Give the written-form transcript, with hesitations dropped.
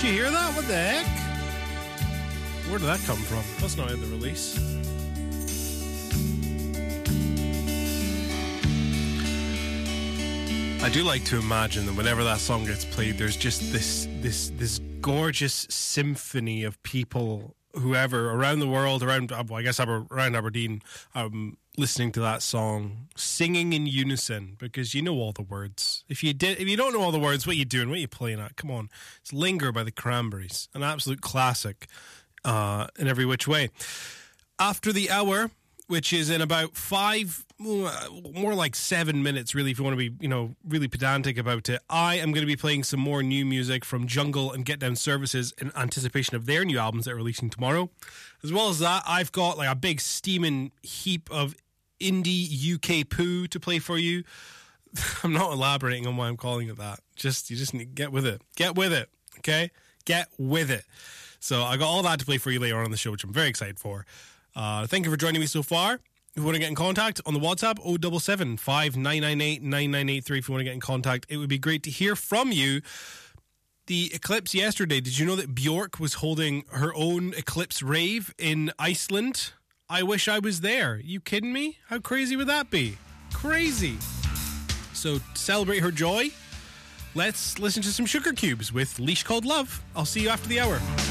you hear that? What the heck? Where did that come from? That's not in the release. I do like to imagine that whenever that song gets played, there's just this gorgeous symphony of people, whoever around the world, around Aberdeen, listening to that song, singing in unison, because you know all the words. If you don't know all the words, what are you doing? What are you playing at? Come on, it's "Linger" by the Cranberries, an absolute classic in every which way. After the hour, which is in about 5, more like 7 minutes, really, if you want to be, really pedantic about it, I am going to be playing some more new music from Jungle and Get Down Services in anticipation of their new albums that are releasing tomorrow. As well as that, I've got like a big steaming heap of indie UK poo to play for you. I'm not elaborating on why I'm calling it that. You just need to get with it. Get with it, okay? Get with it. So I got all that to play for you later on in the show, which I'm very excited for. Thank you for joining me so far. If you want to get in contact on the WhatsApp, 077 5998 9983. If you want to get in contact, it would be great to hear from you. The eclipse yesterday, did you know that Björk was holding her own eclipse rave in Iceland? I wish I was there. You kidding me? How crazy would that be? Crazy. So to celebrate her joy, let's listen to some Sugar Cubes with Leash Called Love. I'll see you after the hour.